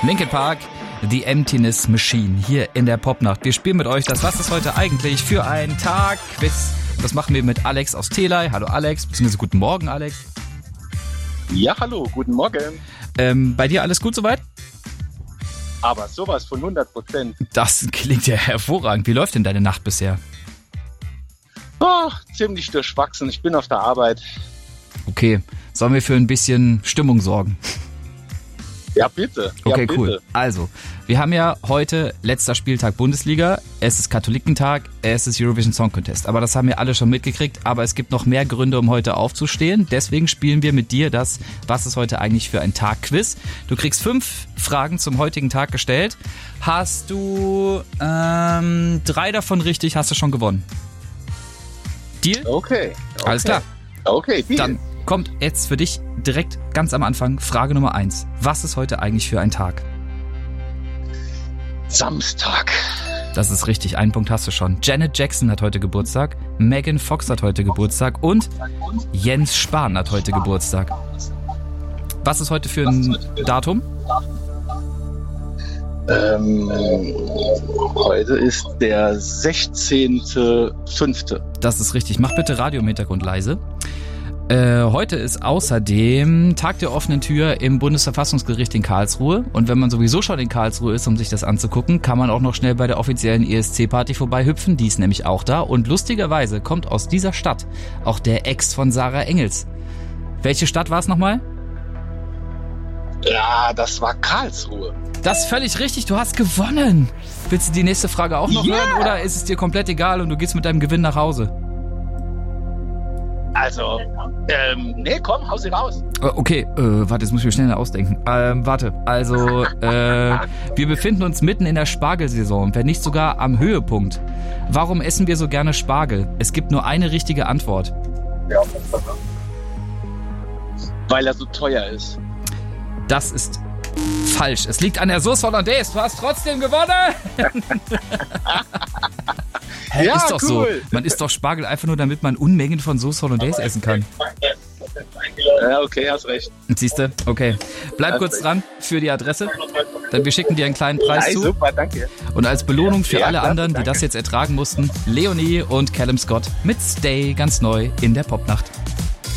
Linkin Park, The Emptiness Machine, hier in der Popnacht. Wir spielen mit euch das Was ist heute eigentlich für ein Tag? Das machen wir mit Alex aus Telei. Hallo Alex, beziehungsweise guten Morgen Alex. Ja, hallo, guten Morgen. Bei dir alles gut soweit? Aber sowas von 100%. Das klingt ja hervorragend. Wie läuft denn deine Nacht bisher? Ziemlich durchwachsen. Ich bin auf der Arbeit. Okay, sollen wir für ein bisschen Stimmung sorgen? Ja, bitte. Okay, ja, cool. bitte. Also, wir haben ja heute letzter Spieltag Bundesliga. Es ist Katholikentag, es ist Eurovision Song Contest. Aber das haben wir alle schon mitgekriegt. Aber es gibt noch mehr Gründe, um heute aufzustehen. Deswegen spielen wir mit dir das Was ist heute eigentlich für ein Tag-Quiz. Du kriegst 5 Fragen zum heutigen Tag gestellt. Hast du 3 davon richtig, hast du schon gewonnen. Deal? Okay. Alles klar. Okay, Deal. Dann kommt jetzt für dich direkt ganz am Anfang Frage Nummer 1. Was ist heute eigentlich für ein Tag? Samstag. Das ist richtig, einen Punkt hast du schon. Janet Jackson hat heute Geburtstag, Megan Fox hat heute Geburtstag und Jens Spahn hat heute Geburtstag. Was ist heute für ein Datum? Heute ist der 16.05. Das ist richtig. Mach bitte Radio im Hintergrund leise. Heute ist außerdem Tag der offenen Tür im Bundesverfassungsgericht in Karlsruhe. Und wenn man sowieso schon in Karlsruhe ist, um sich das anzugucken, kann man auch noch schnell bei der offiziellen ESC-Party vorbeihüpfen. Die ist nämlich auch da. Und lustigerweise kommt aus dieser Stadt auch der Ex von Sarah Engels. Welche Stadt war es nochmal? Ja, das war Karlsruhe. Das ist völlig richtig, du hast gewonnen. Willst du die nächste Frage auch noch hören oder ist es dir komplett egal und du gehst mit deinem Gewinn nach Hause? Also, nee, komm, hau sie raus. Okay, warte, jetzt muss ich mir schnell ausdenken. Wir befinden uns mitten in der Spargelsaison, wenn nicht sogar am Höhepunkt. Warum essen wir so gerne Spargel? Es gibt nur eine richtige Antwort. Ja. Weil er so teuer ist. Das ist falsch. Es liegt an der Sauce Hollandaise. Du hast trotzdem gewonnen. Ja, ist doch cool. So. Man isst doch Spargel einfach nur, damit man Unmengen von Sauce Hollandaise essen kann. Ja, okay, hast recht. Siehst du? Okay. Bleib kurz dran für die Adresse. Dann wir schicken dir einen kleinen Preis zu. Super, danke. Und als Belohnung für alle klasse, anderen, die danke. das jetzt ertragen mussten, Leonie und Callum Scott mit Stay ganz neu in der Popnacht.